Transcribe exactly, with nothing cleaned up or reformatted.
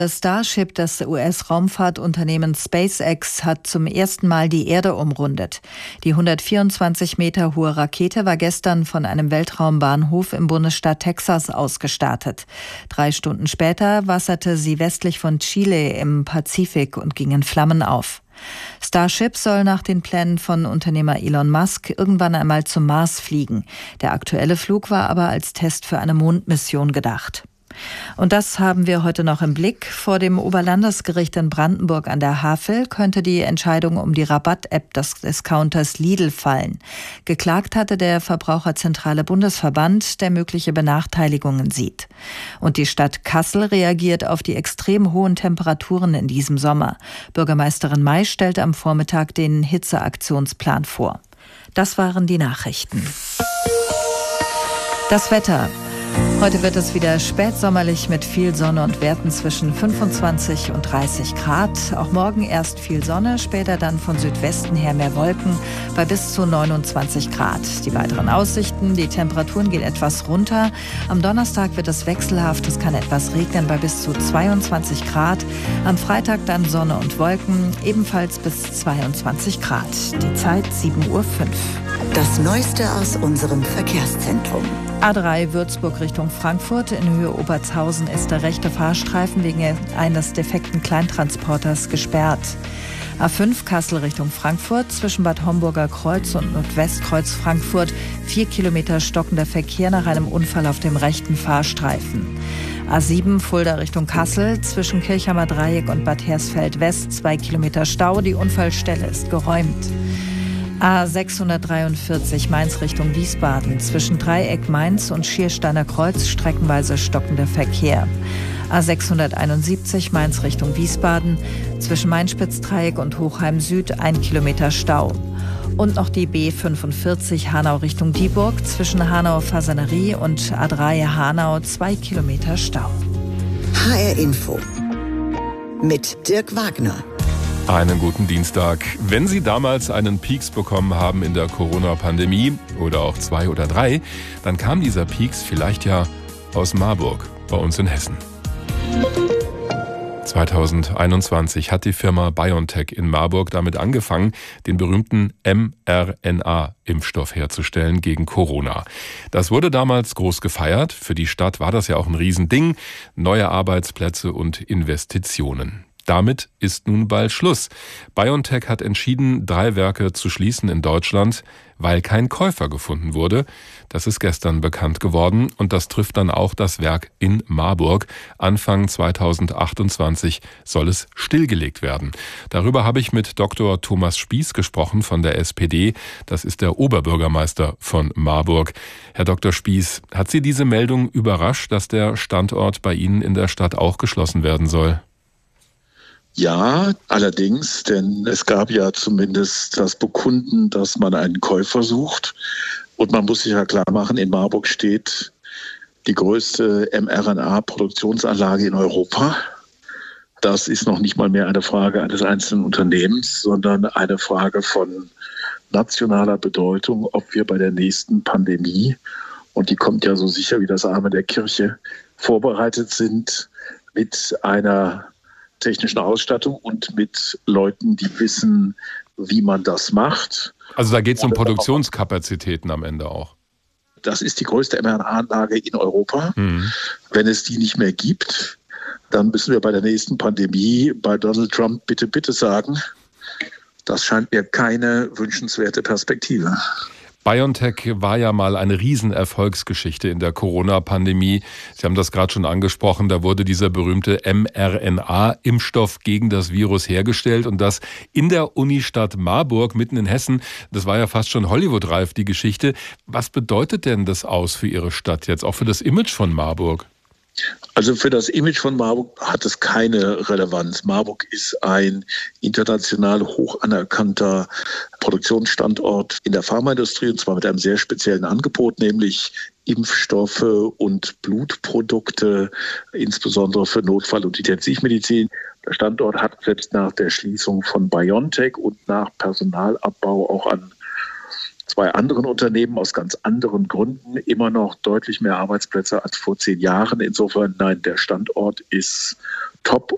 Das Starship des U S-Raumfahrtunternehmens SpaceX hat zum ersten Mal die Erde umrundet. Die hundertvierundzwanzig Meter hohe Rakete war gestern von einem Weltraumbahnhof im Bundesstaat Texas aus gestartet. Drei Stunden später wasserte sie westlich von Chile im Pazifik und ging in Flammen auf. Starship soll nach den Plänen von Unternehmer Elon Musk irgendwann einmal zum Mars fliegen. Der aktuelle Flug war aber als Test für eine Mondmission gedacht. Und das haben wir heute noch im Blick. Vor dem Oberlandesgericht in Brandenburg an der Havel könnte die Entscheidung um die Rabatt-App des Discounters Lidl fallen. Geklagt hatte der Verbraucherzentrale Bundesverband, der mögliche Benachteiligungen sieht. Und die Stadt Kassel reagiert auf die extrem hohen Temperaturen in diesem Sommer. Bürgermeisterin May stellt am Vormittag den Hitzeaktionsplan vor. Das waren die Nachrichten. Das Wetter. Heute wird es wieder spätsommerlich mit viel Sonne und Werten zwischen fünfundzwanzig und dreißig Grad. Auch morgen erst viel Sonne, später dann von Südwesten her mehr Wolken bei bis zu neunundzwanzig Grad. Die weiteren Aussichten, die Temperaturen gehen etwas runter. Am Donnerstag wird es wechselhaft, es kann etwas regnen bei bis zu zweiundzwanzig Grad. Am Freitag dann Sonne und Wolken, ebenfalls bis zweiundzwanzig Grad. Die Zeit sieben Uhr fünf. Das Neueste aus unserem Verkehrszentrum. A drei Würzburg Richtung Frankfurt. In Höhe Obertshausen ist der rechte Fahrstreifen wegen eines defekten Kleintransporters gesperrt. A fünf Kassel Richtung Frankfurt. Zwischen Bad Homburger Kreuz und Nordwestkreuz Frankfurt vier Kilometer stockender Verkehr nach einem Unfall auf dem rechten Fahrstreifen. A sieben Fulda Richtung Kassel. Zwischen Kirchhammer Dreieck und Bad Hersfeld West zwei Kilometer Stau. Die Unfallstelle ist geräumt. A sechshundertdreiundvierzig Mainz Richtung Wiesbaden. Zwischen Dreieck Mainz und Schiersteiner Kreuz streckenweise stockender Verkehr. A sechshunderteinundsiebzig Mainz Richtung Wiesbaden. Zwischen Mainspitz-Dreieck und Hochheim Süd ein Kilometer Stau. Und noch die B fünfundvierzig Hanau Richtung Dieburg. Zwischen Hanau-Fasanerie und A drei Hanau zwei Kilometer Stau. H R Info mit Dirk Wagner. Einen guten Dienstag. Wenn Sie damals einen Peaks bekommen haben in der Corona-Pandemie oder auch zwei oder drei, dann kam dieser Peaks vielleicht ja aus Marburg, bei uns in Hessen. zweitausendeinundzwanzig hat die Firma BioNTech in Marburg damit angefangen, den berühmten mRNA-Impfstoff herzustellen gegen Corona. Das wurde damals groß gefeiert. Für die Stadt war das ja auch ein Riesending. Neue Arbeitsplätze und Investitionen. Damit ist nun bald Schluss. BioNTech hat entschieden, drei Werke zu schließen in Deutschland, weil kein Käufer gefunden wurde. Das ist gestern bekannt geworden und das trifft dann auch das Werk in Marburg. Anfang zweitausendachtundzwanzig soll es stillgelegt werden. Darüber habe ich mit Doktor Thomas Spieß gesprochen von der S P D. Das ist der Oberbürgermeister von Marburg. Herr Doktor Spieß, hat Sie diese Meldung überrascht, dass der Standort bei Ihnen in der Stadt auch geschlossen werden soll? Ja, allerdings, denn es gab ja zumindest das Bekunden, dass man einen Käufer sucht. Und man muss sich ja klar machen, in Marburg steht die größte mRNA-Produktionsanlage in Europa. Das ist noch nicht mal mehr eine Frage eines einzelnen Unternehmens, sondern eine Frage von nationaler Bedeutung, ob wir bei der nächsten Pandemie, und die kommt ja so sicher wie das Amen der Kirche, vorbereitet sind mit einer technischen Ausstattung und mit Leuten, die wissen, wie man das macht. Also da geht es um Produktionskapazitäten am Ende auch. Das ist die größte mRNA-Anlage in Europa. Mhm. Wenn es die nicht mehr gibt, dann müssen wir bei der nächsten Pandemie bei Donald Trump bitte, bitte sagen, das scheint mir keine wünschenswerte Perspektive. BioNTech war ja mal eine Riesenerfolgsgeschichte in der Corona-Pandemie. Sie haben das gerade schon angesprochen, da wurde dieser berühmte mRNA-Impfstoff gegen das Virus hergestellt und das in der Unistadt Marburg, mitten in Hessen. Das war ja fast schon Hollywood-reif, die Geschichte. Was bedeutet denn das aus für Ihre Stadt jetzt, auch für das Image von Marburg? Also für das Image von Marburg hat es keine Relevanz. Marburg ist ein international hoch anerkannter Produktionsstandort in der Pharmaindustrie, und zwar mit einem sehr speziellen Angebot, nämlich Impfstoffe und Blutprodukte, insbesondere für Notfall- und Intensivmedizin. Der Standort hat selbst nach der Schließung von BioNTech und nach Personalabbau auch an zwei anderen Unternehmen aus ganz anderen Gründen immer noch deutlich mehr Arbeitsplätze als vor zehn Jahren. Insofern, nein, der Standort ist top